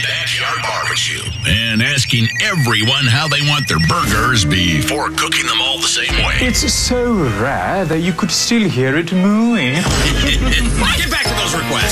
Backyard Barbecue and asking everyone how they want their burgers before cooking them all the same way. It's so rare that you could still hear it mooing. Get back to those requests.